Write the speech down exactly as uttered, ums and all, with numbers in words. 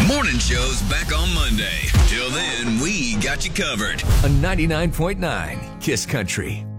Morning show's back on Monday. Till then, we got you covered. On ninety-nine point nine Kiss Country.